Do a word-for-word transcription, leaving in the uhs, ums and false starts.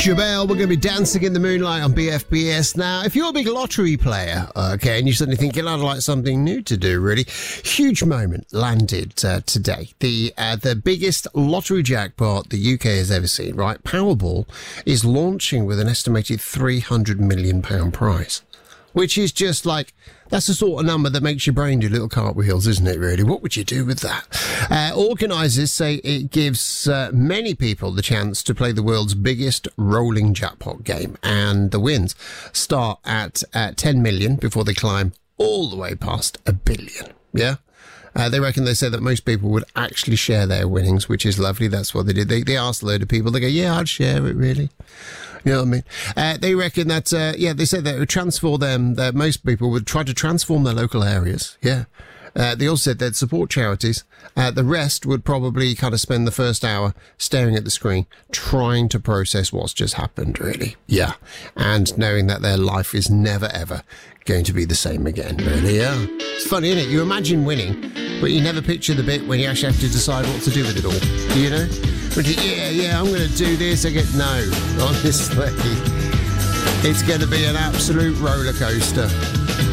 Jabelle, we're going to be dancing in the moonlight on B F B S. Now, if you're a big lottery player, okay, and you're suddenly thinking, I'd like something new to do, really, huge moment landed uh, today. The uh, the biggest lottery jackpot the U K has ever seen, right? Powerball is launching with an estimated three hundred million pounds prize, which is just like, that's the sort of number that makes your brain do little cartwheels, isn't it, really? What would you do with that? Uh, organisers say it gives uh, many people the chance to play the world's biggest rolling jackpot game, and the wins start at uh, ten million before they climb all the way past a billion, yeah? Uh, they reckon they said that most people would actually share their winnings, which is lovely. That's what they did. They, they asked a load of people. They go, yeah, I'd share it, really. You know what I mean? Uh, they reckon that, uh, yeah, they said that it would transform them, that most people would try to transform their local areas. Yeah. Uh, they also said they'd support charities. Uh, the rest would probably kind of spend the first hour staring at the screen, trying to process what's just happened, really. Yeah. And knowing that their life is never, ever going to be the same again, really. Yeah. It's funny, isn't it? You imagine winning, but you never picture the bit when you actually have to decide what to do with it all. You know? But yeah, yeah, I'm going to do this. I get no, honestly. It's going to be an absolute roller coaster.